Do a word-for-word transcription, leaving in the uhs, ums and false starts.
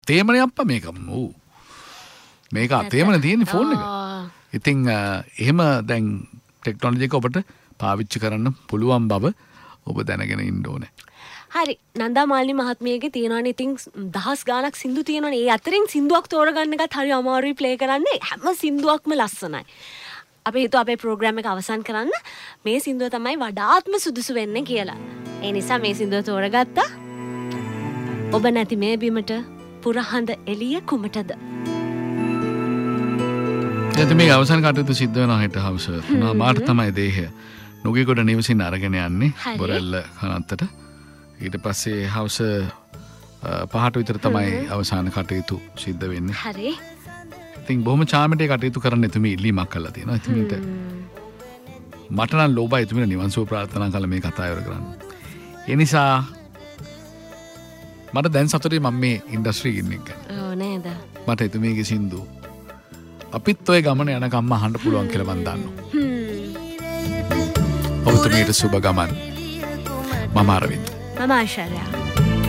අතේමනේ අප්පා මේක. ඌ. මේක අතේමනේ තියෙන ෆෝන් එක. ඉතින් එහෙම දැන් ටෙක්නොලොජි එක ඔබට පාවිච්චි කරන්න පුළුවන් බව ඔබ දැනගෙන ඉන්න ඕනේ. හරි නන්දා මාලිනී මහත්මියගේ තියෙනවානේ ඉතින් දහස් ගාණක් සින්දු තියෙනවානේ. ඒ අතරින් සින්දුවක් තෝරගන්න එකත් හරි අමාරුයි ප්ලේ කරන්න. හැම සින්දුවක්ම ලස්සනයි. අපි හිතුවා අපේ ප්‍රෝග්‍රෑම් එක අවසන් කරන්න මේ සින්දුව තමයි වඩාත්ම සුදුසු වෙන්නේ කියලා. ඒ නිසා මේ සින්දුව තෝරගත්තා. ඔබ නැති මේ බිමට පුරහඳ එළිය කුමටද? එතන මේ අවසන් කටයුතු සිද්ධ වෙනවා හෙට හවස. මාට තමයි දේහය නුගේගොඩ නිවසින් අරගෙන යන්නේ බොරැල්ල කනත්තට. ඊට පස්සේ හවස පහට විතර තමයි අවසාන කටයුතු සිද්ධ වෙන්නේ. හරි. ඉතින් බොහොම චාමටේ කටයුතු කරන්න එතුමී ඉල්ලීමක් කළා තියෙනවා. එතුමීට මට නම් ලෝභයි එතුමීට නිවන් සුව ප්‍රාර්ථනා කළා මේ කතාව ඉවර කරන්න. ඒ නිසා මට දැන් සතුටුයි මම මේ ඉන්ඩස්ට්‍රි එකේ ඉන්නේ. ඔව් නේද? මට එතුමීගේ සින්දු අපිත් ඔය ගමන යනකම්ම අහන්න පුළුවන් කියලා මම දන්නවා. ඔබතුමීට සුබ ගමන්. මම අරවින්ද. මම ආශාරා.